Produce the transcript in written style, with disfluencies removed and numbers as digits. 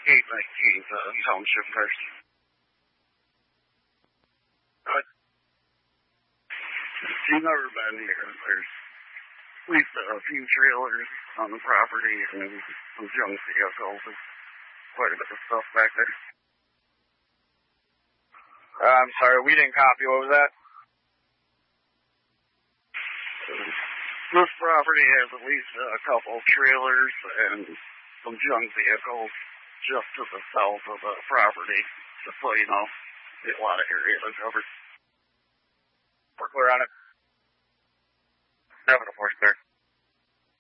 819th Township First. You've never been here. There's at least a few trailers on the property and some junk vehicles. Quite a bit of stuff back there. I'm sorry, we didn't copy. What was that? This property has at least a couple trailers and some junk vehicles just to the south of the property. Just so you know, a lot of area to cover. We're clear on it. 7 to 4 square.